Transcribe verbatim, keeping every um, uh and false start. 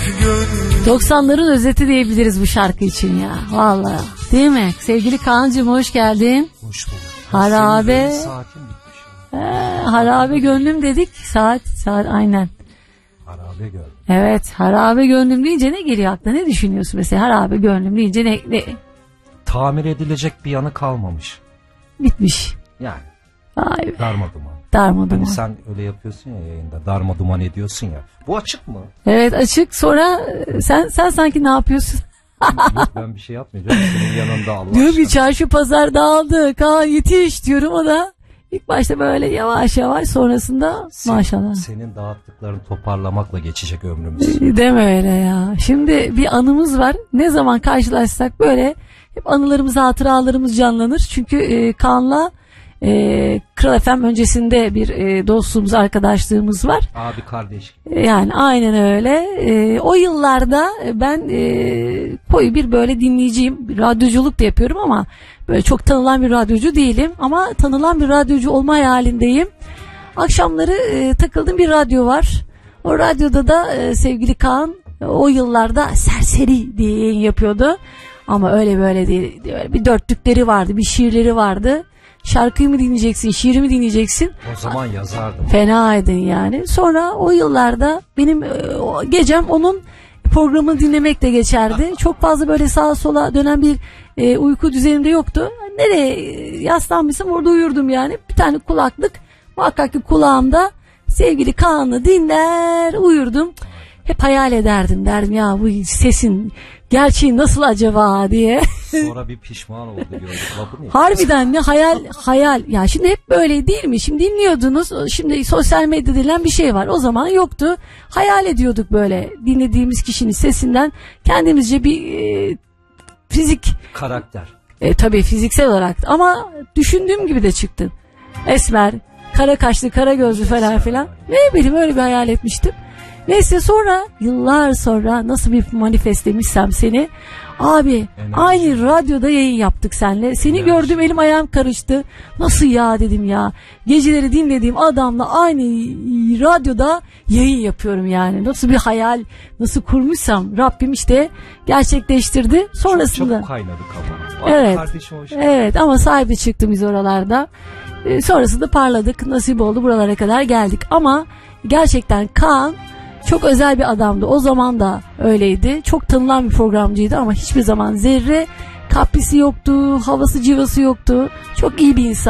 doksanların özeti diyebiliriz bu şarkı için ya. Vallahi. Değil mi? Sevgili Kaan'cığım hoş geldin. Hoş bulduk. Harabe. Saatin bitmiş. Ee, harabe gönlüm dedik. Saat, saat aynen. Harabe gönlüm. Evet, harabe gönlüm deyince ne geliyor aklına? Ne düşünüyorsun mesela? Harabe gönlüm deyince ne? ne? Tamir edilecek bir yanı kalmamış. Bitmiş. Yani. Vay be. Darma duman. Darma duman. Hani sen öyle yapıyorsun ya yayında. Darma duman ediyorsun ya. Bu açık mı? Evet açık. Sonra sen sen sanki ne yapıyorsun? Yok, ben bir şey yapmayacağım. Senin yanında Allah diyor aşkına. ki çarşı pazar dağıldı. Kaan yetiş diyorum, o da ilk başta böyle yavaş yavaş, sonrasında Senin, maşallah. Senin dağıttıklarını toparlamakla geçecek ömrümüz. Deme öyle ya. Şimdi bir anımız var. Ne zaman karşılaşsak böyle hep anılarımız, hatıralarımız canlanır. Çünkü e, Kaan'la e, Kral F M öncesinde bir e, dostluğumuz, arkadaşlığımız var. Abi kardeş. E, yani aynen öyle. E, o yıllarda ben e, koyu bir böyle dinleyiciyim. Radyoculuk da yapıyorum ama böyle çok tanılan bir radyocu değilim. Ama tanılan bir radyocu olma hayalindeyim. Akşamları e, takıldığım bir radyo var. O radyoda da e, sevgili Kaan e, o yıllarda Serseri diye yayın yapıyordu. Ama öyle böyle değil. Bir dörtlükleri vardı, bir şiirleri vardı. Şarkıyı mı dinleyeceksin, şiiri mi dinleyeceksin? O zaman yazardım. Fenaydın yani. Sonra o yıllarda benim e, o gecem onun programını dinlemekle geçerdi. Çok fazla böyle sağa sola dönen bir e, uyku düzenimde yoktu. Nereye yaslanmışsam orada uyurdum yani. Bir tane kulaklık muhakkak ki kulağımda, sevgili Kaan'ı dinler uyurdum. Hep hayal ederdim, derdim ya bu sesin gerçeği nasıl acaba diye. Sonra bir pişman oldu gördük. Harbiden ne hayal hayal. Ya şimdi hep böyle değil mi? Şimdi dinliyordunuz. Şimdi sosyal medya denilen bir şey var. O zaman yoktu. Hayal ediyorduk böyle dinlediğimiz kişinin sesinden kendimizce bir e, fizik karakter. E, tabii fiziksel olarak ama düşündüğüm gibi de çıktı. Esmer, kara kaşlı, kara gözlü falan filan. Ne bileyim öyle bir hayal etmiştim. Neyse sonra yıllar sonra nasıl bir manifestlemişsem seni. Abi enerji. Aynı radyoda yayın yaptık seninle. Seni enerji. Gördüm, elim ayağım karıştı. Nasıl ya dedim ya. Geceleri dinlediğim adamla aynı radyoda yayın yapıyorum yani. Nasıl bir hayal, nasıl kurmuşsam Rabbim işte gerçekleştirdi. Sonrasında. Çok, çok kaynadık ama. Evet. Kardeşim, hoş evet ama sahibi çıktım biz oralarda. Ee, sonrasında parladık. Nasip oldu, buralara kadar geldik. Ama gerçekten Kaan çok özel bir adamdı. O zaman da öyleydi. Çok tanınan bir programcıydı ama hiçbir zaman zerre kaprisi yoktu, havası cıvası yoktu. Çok iyi bir insan.